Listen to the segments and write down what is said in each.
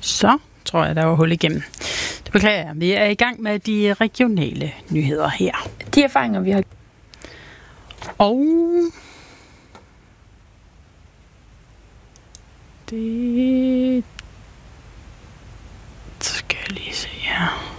Så tror jeg, der var hul igennem. Det beklager jeg. Vi er i gang med de regionale nyheder her. De erfaringer, vi har... Og... Det... skal jeg lige se her.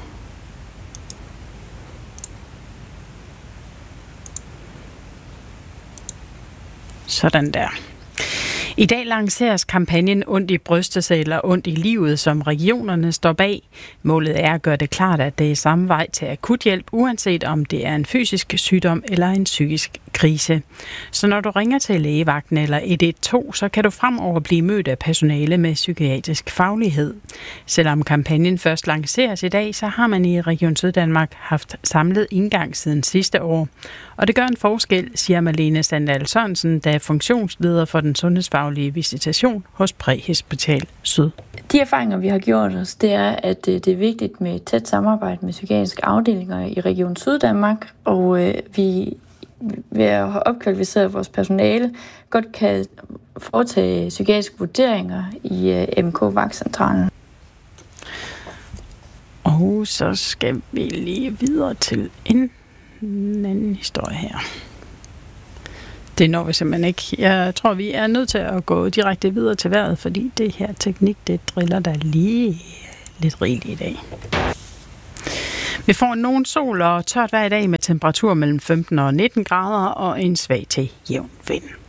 Sådan der. I dag lanceres kampagnen Ondt i brystet eller Ondt i livet, som regionerne står bag. Målet er at gøre det klart, at det er samme vej til akuthjælp, uanset om det er en fysisk sygdom eller en psykisk krise. Så når du ringer til lægevagten eller 112, så kan du fremover blive mødt af personale med psykiatrisk faglighed. Selvom kampagnen først lanceres i dag, så har man i Region Syddanmark haft samlet indgang siden sidste år. Og det gør en forskel, siger Malene Sandal Sørensen, der er funktionsleder for den sundhedsfaglige visitation hos Præhospital Syd. De erfaringer, vi har gjort os, det er, at det er vigtigt med et tæt samarbejde med psykiatriske afdelinger i Region Syddanmark, og vi ved at have opkvalificeret vores personale, godt kan foretage psykiatriske vurderinger i MK-vagtcentralen. Og så skal vi lige videre til en anden historie her. Det når vi simpelthen ikke. Jeg tror, vi er nødt til at gå direkte videre til vejret, fordi det her teknik, det driller der lige lidt rigeligt i dag. Vi får nogen sol og tørt hver dag med temperatur mellem 15 og 19 grader og en svag til jævn vind.